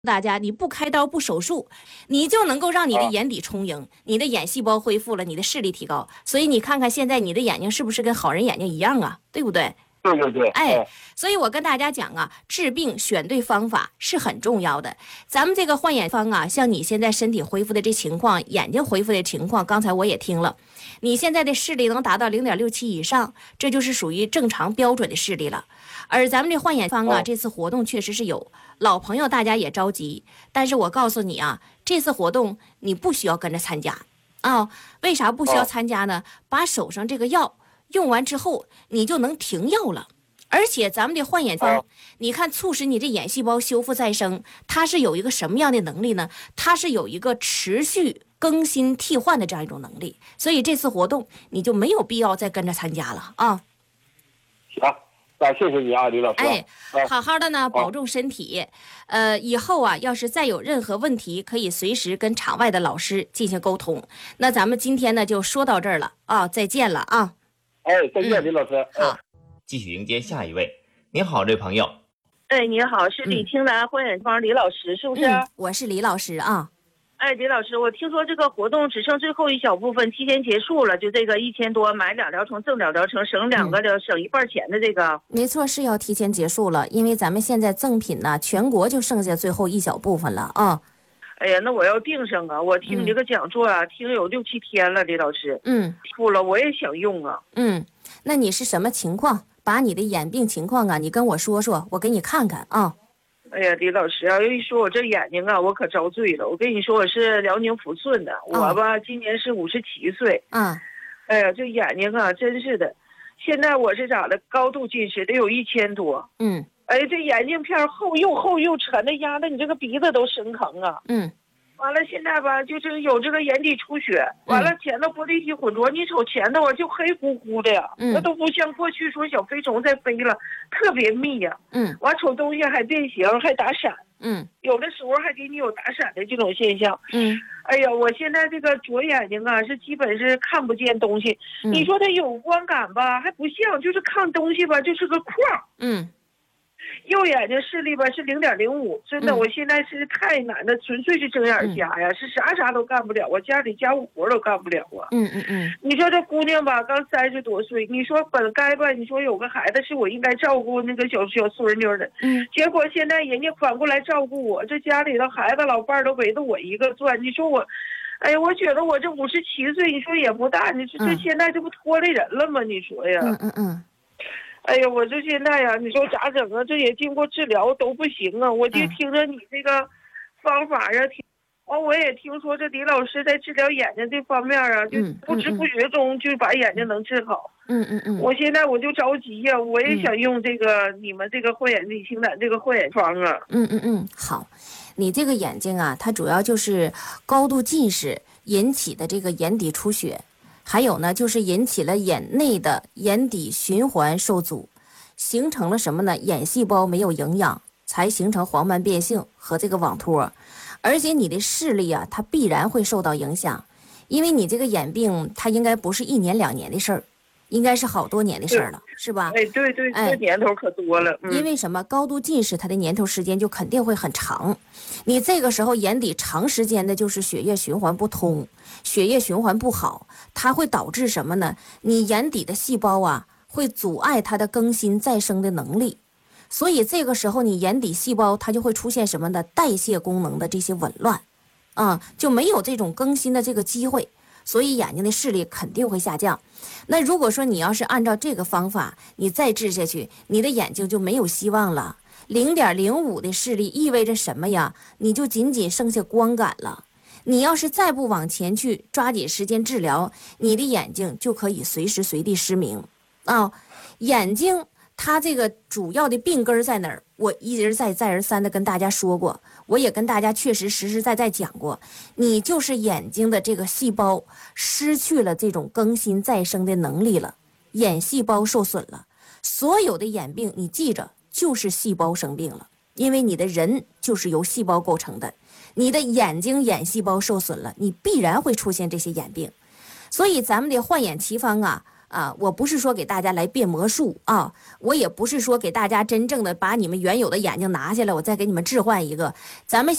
大家，你不开刀不手术，你就能够让你的眼底充盈，你的眼细胞恢复了，你的视力提高。所以你看看现在你的眼睛是不是跟好人眼睛一样啊？对不对？ 对对对， 所以我跟大家讲啊，治病选对方法是很重要的。咱们这个换眼方啊，像你现在身体恢复的这情况，眼睛恢复的情况，刚才我也听了，你现在的视力能达到0.67以上，这就是属于正常标准的视力了。而咱们这换眼方啊，这次活动确实是有老朋友，大家也着急，但是我告诉你啊，这次活动你不需要跟着参加啊。为啥不需要参加呢？把手上这个药用完之后，你就能停药了。而且咱们的换眼方，你看促使你这眼细胞修复再生，它是有一个什么样的能力呢？它是有一个持续更新替换的这样一种能力。所以这次活动你就没有必要再跟着参加了啊。 行，那谢谢你啊，李老师。 好好的呢，保重身体。以后啊，要是再有任何问题，可以随时跟场外的老师进行沟通。那咱们今天呢就说到这儿了啊，再见了啊。 再见，李老师。 好。 继续迎接下一位。您好，这位朋友。 你好，是李青兰换眼方李老师，是不是？ 我是李老师啊。 李老师，我听说这个活动只剩最后一小部分，提前结束了，就这个1000多买2疗程赠2疗程，省2个疗，省一半钱的这个。 没错，是要提前结束了，因为咱们现在赠品呢，全国就剩下最后一小部分了啊。 哎呀，那我要订上啊！我听你这个讲座啊，听有6、7天了，李老师。付了，我也想用啊。 那你是什么情况？把你的眼病情况啊，你跟我说说，我给你看看啊。 哎呀，李老师啊，一说我这眼睛啊，我可遭罪了。我跟你说，我是辽宁抚顺的，我吧今年是57岁。哎呀，这眼睛啊，真是的，现在我是咋的？高度近视得有1000多。这眼镜片厚又沉的，压得你这个鼻子都生疼啊。完了，现在吧，就是有这个眼底出血，完了前头玻璃体混浊，你瞅前头啊，就黑乎乎的呀，那都不像过去说小飞虫在飞了，特别密呀。完瞅东西还变形，还打闪。有的时候还给你有打闪的这种现象。哎呀，我现在这个左眼睛啊，是基本是看不见东西。你说它有光感吧，还不像，就是看东西吧，就是个框。右眼睛视力吧是0.05，真的，我现在是太难的，纯粹是睁眼瞎呀，是啥都干不了，我家里家务活都干不了啊。你说这姑娘吧，刚30多岁，你说本该吧，你说有个孩子是我应该照顾那个小孙女的，结果现在人家反过来照顾我，这家里的孩子老伴都围着我一个转，你说我。哎呀，我觉得我这57岁，你说也不大，你说这现在这不拖累人了吗？你说呀。哎呀，我这现在呀，你说咋整啊？这也经过治疗都不行啊！我就听着你这个方法呀，我也听说这李老师在治疗眼睛这方面啊，就不知不觉中就把眼睛能治好。我现在我就着急呀，我也想用这个你们这个换眼李青兰这个换眼方啊。 好，你这个眼睛啊，它主要就是高度近视引起的这个眼底出血。还有呢，就是引起了眼内的眼底循环受阻，形成了什么呢？眼细胞没有营养，才形成黄斑变性和这个网脱。而且你的视力啊，它必然会受到影响，因为你这个眼病，它应该不是1年2年的事儿，应该是好多年的事儿了，是吧？ 对，这年头可多了。 因为什么？高度近视，它的年头时间就肯定会很长。你这个时候眼底长时间的就是血液循环不通，血液循环不好，它会导致什么呢？你眼底的细胞啊，会阻碍它的更新再生的能力。所以这个时候你眼底细胞它就会出现什么呢？代谢功能的这些紊乱，就没有这种更新的这个机会。所以眼睛的视力肯定会下降。那如果说你要是按照这个方法，你再治下去，你的眼睛就没有希望了。0.05的视力意味着什么呀？你就仅仅剩下光感了。你要是再不往前去抓紧时间治疗，你的眼睛就可以随时随地失明眼睛它这个主要的病根在哪儿？我一而再再而三的跟大家说过，我也跟大家确实实实在在讲过，你就是眼睛的这个细胞失去了这种更新再生的能力了，眼细胞受损了。所有的眼病你记着，就是细胞生病了，因为你的人就是由细胞构成的，你的眼睛眼细胞受损了，你必然会出现这些眼病。所以咱们的换眼奇方啊， 啊，我不是说给大家来变魔术啊，我也不是说给大家真正的把你们原有的眼睛拿下来，我再给你们置换一个，咱们。